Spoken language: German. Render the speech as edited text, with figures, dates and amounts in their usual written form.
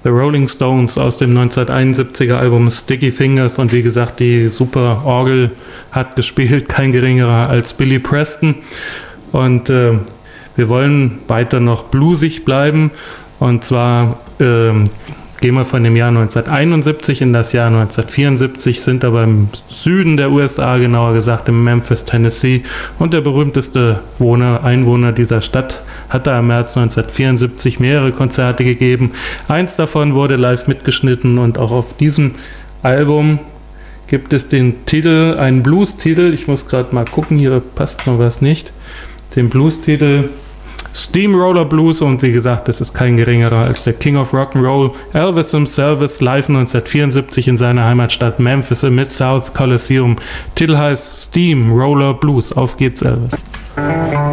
The Rolling Stones aus dem 1971er Album Sticky Fingers, und wie gesagt, die super Orgel hat gespielt, kein geringerer als Billy Preston. Und wir wollen weiter noch bluesig bleiben, und zwar gehen wir von dem Jahr 1971 in das Jahr 1974, sind aber im Süden der USA, genauer gesagt in Memphis, Tennessee, und der berühmteste Einwohner dieser Stadt hat da im März 1974 mehrere Konzerte gegeben. Eins davon wurde live mitgeschnitten, und auch auf diesem Album gibt es den Titel, einen Blues-Titel, ich muss gerade mal gucken, hier passt noch was nicht, den Blues-Titel Steamroller Blues, und wie gesagt, das ist kein geringerer als der King of Rock'n'Roll, Elvis himself, live 1974 in seiner Heimatstadt Memphis im Mid-South Coliseum. Titel heißt Steamroller Blues. Auf geht's, Elvis.